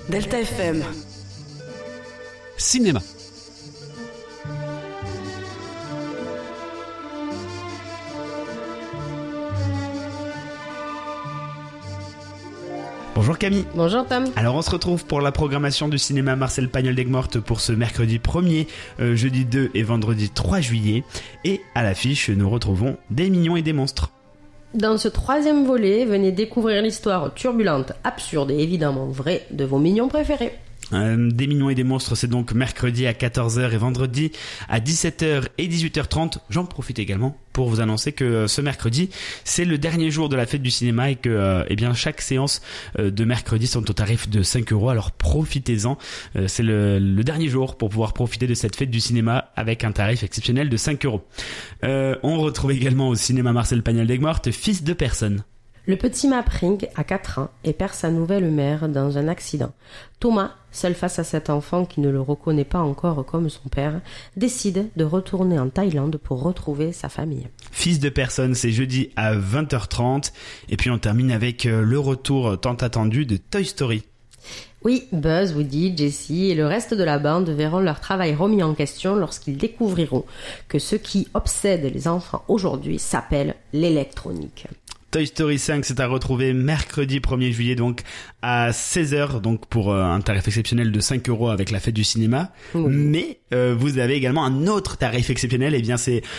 Delta FM. Cinéma. Bonjour Camille. Bonjour Tom. Alors on se retrouve pour la programmation du cinéma Marcel Pagnol d'Aigues-Mortes pour ce mercredi 1er, jeudi 2 et vendredi 3 juillet. Et à l'affiche, nous retrouvons Des mignons et des monstres. Dans ce troisième volet, venez découvrir l'histoire turbulente, absurde et évidemment vraie de vos mignons préférés. Des mignons et des monstres, c'est donc mercredi à 14h et vendredi à 17h et 18h30. J'en profite également pour vous annoncer que ce mercredi, c'est le dernier jour de la fête du cinéma et que chaque séance de mercredi sont au tarif de 5€. Alors profitez-en, c'est le dernier jour pour pouvoir profiter de cette fête du cinéma avec un tarif exceptionnel de 5€. On retrouve également au cinéma Marcel Pagnol d'Aigues-Mortes Fils de personne. Le petit Mapring a 4 ans et perd sa nouvelle mère dans un accident. Thomas, seul face à cet enfant qui ne le reconnaît pas encore comme son père, décide de retourner en Thaïlande pour retrouver sa famille. Fils de personne, c'est jeudi à 20h30. Et puis on termine avec le retour tant attendu de Toy Story. Oui, Buzz, Woody, Jessie et le reste de la bande verront leur travail remis en question lorsqu'ils découvriront que ce qui obsède les enfants aujourd'hui s'appelle l'électronique. Toy Story 5, c'est à retrouver mercredi 1er juillet donc à 16h donc pour un tarif exceptionnel de 5€ avec la fête du cinéma. Oui. Mais vous avez également un autre tarif exceptionnel, et bien c'est